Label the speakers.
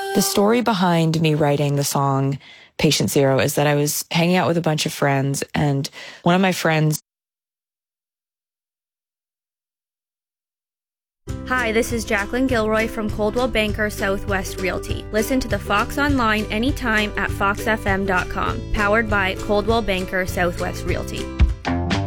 Speaker 1: The story behind me writing the song Patient Zero is that I was hanging out with a bunch of friends, and one of my friends.
Speaker 2: Hi, this is Jacqueline Gilroy from Coldwell Banker Southwest Realty. Listen to the Fox online anytime at foxfm.com. Powered by Coldwell Banker Southwest Realty.